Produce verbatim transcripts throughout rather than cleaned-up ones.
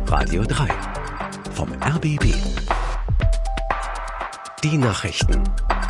Radio drei vom R B B. Die Nachrichten.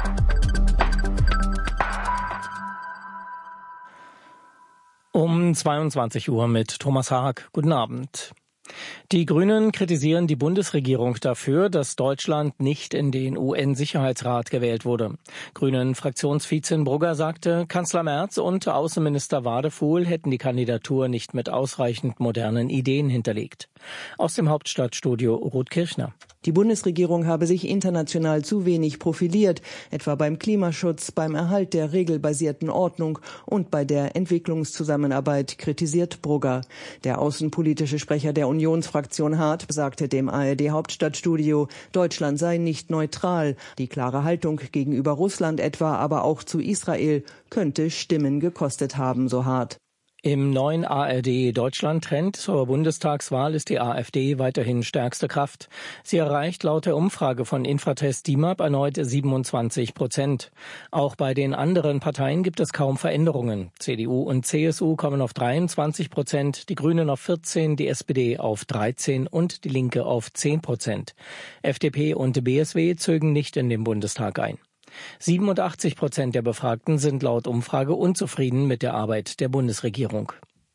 Um zweiundzwanzig Uhr mit Thomas Haag. Guten Abend. Die Grünen kritisieren die Bundesregierung dafür, dass Deutschland nicht in den U N-Sicherheitsrat gewählt wurde. Grünen-Fraktionsvizin Brugger sagte, Kanzler Merz und Außenminister Wadefuhl hätten die Kandidatur nicht mit ausreichend modernen Ideen hinterlegt. Aus dem Hauptstadtstudio Ruth Kirchner. Die Bundesregierung habe sich international zu wenig profiliert, etwa beim Klimaschutz, beim Erhalt der regelbasierten Ordnung und bei der Entwicklungszusammenarbeit, kritisiert Brugger. Der außenpolitische Sprecher der Unionsfraktion Hart sagte dem A R D-Hauptstadtstudio, Deutschland sei nicht neutral. Die klare Haltung gegenüber Russland etwa, aber auch zu Israel, könnte Stimmen gekostet haben, so Hart. Im neuen A R D-Deutschland-Trend zur Bundestagswahl ist die AfD weiterhin stärkste Kraft. Sie erreicht laut der Umfrage von Infratest DIMAP erneut siebenundzwanzig Prozent. Auch bei den anderen Parteien gibt es kaum Veränderungen. C D U und C S U kommen auf dreiundzwanzig Prozent, die Grünen auf vierzehn, die S P D auf dreizehn und die Linke auf zehn Prozent. F D P und B S W zögen nicht in den Bundestag ein. siebenundachtzig Prozent der Befragten sind laut Umfrage unzufrieden mit der Arbeit der Bundesregierung.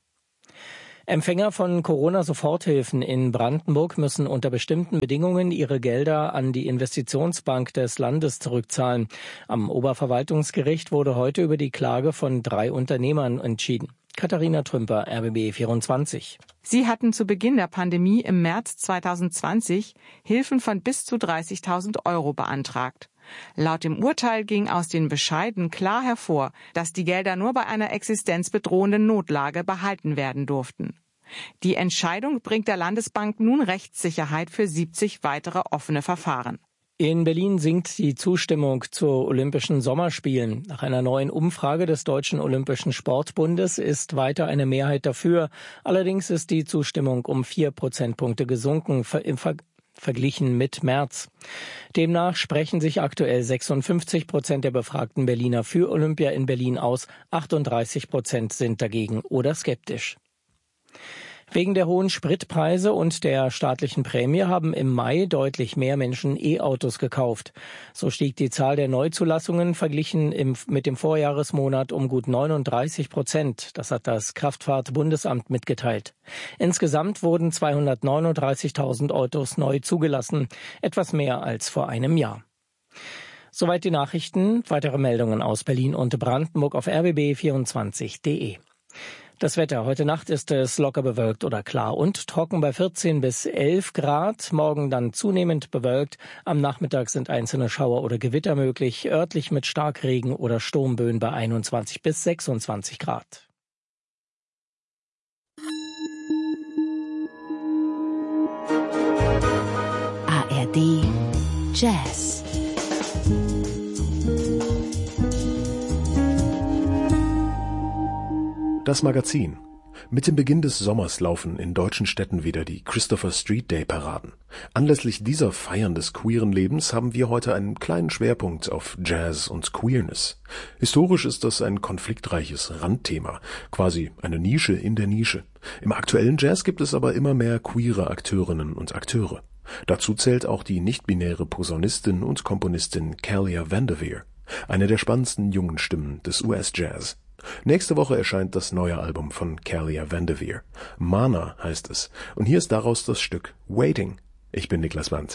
Empfänger von Corona-Soforthilfen in Brandenburg müssen unter bestimmten Bedingungen ihre Gelder an die Investitionsbank des Landes zurückzahlen. Am Oberverwaltungsgericht wurde heute über die Klage von drei Unternehmern entschieden. Katharina Trümper, R B B vierundzwanzig. Sie hatten zu Beginn der Pandemie im März zweitausendzwanzig Hilfen von bis zu dreißigtausend Euro beantragt. Laut dem Urteil ging aus den Bescheiden klar hervor, dass die Gelder nur bei einer existenzbedrohenden Notlage behalten werden durften. Die Entscheidung bringt der Landesbank nun Rechtssicherheit für siebzig weitere offene Verfahren. In Berlin sinkt die Zustimmung zu Olympischen Sommerspielen. Nach einer neuen Umfrage des Deutschen Olympischen Sportbundes ist weiter eine Mehrheit dafür. Allerdings ist die Zustimmung um vier Prozentpunkte gesunken im Ver- verglichen mit März. Demnach sprechen sich aktuell sechsundfünfzig Prozent der befragten Berliner für Olympia in Berlin aus, achtunddreißig Prozent sind dagegen oder skeptisch. Wegen der hohen Spritpreise und der staatlichen Prämie haben im Mai deutlich mehr Menschen E-Autos gekauft. So stieg die Zahl der Neuzulassungen verglichen im, mit dem Vorjahresmonat um gut neununddreißig Prozent. Das hat das Kraftfahrt-Bundesamt mitgeteilt. Insgesamt wurden zweihundertneununddreißigtausend Autos neu zugelassen, etwas mehr als vor einem Jahr. Soweit die Nachrichten. Weitere Meldungen aus Berlin und Brandenburg auf r b b vierundzwanzig punkt d e. Das Wetter. Heute Nacht ist es locker bewölkt oder klar und trocken bei vierzehn bis elf Grad. Morgen dann zunehmend bewölkt. Am Nachmittag sind einzelne Schauer oder Gewitter möglich. Örtlich mit Starkregen oder Sturmböen bei einundzwanzig bis sechsundzwanzig Grad. A R D Jazz. Das Magazin. Mit dem Beginn des Sommers laufen in deutschen Städten wieder die Christopher Street Day Paraden. Anlässlich dieser Feiern des queeren Lebens haben wir heute einen kleinen Schwerpunkt auf Jazz und Queerness. Historisch ist das ein konfliktreiches Randthema, quasi eine Nische in der Nische. Im aktuellen Jazz gibt es aber immer mehr queere Akteurinnen und Akteure. Dazu zählt auch die nicht-binäre Posaunistin und Komponistin Kalia Vanderveer, eine der spannendsten jungen Stimmen des U S-Jazz. Nächste Woche erscheint das neue Album von Kalia Vanderveer. Mana heißt es. Und hier ist daraus das Stück Waiting. Ich bin Niklas Wandt.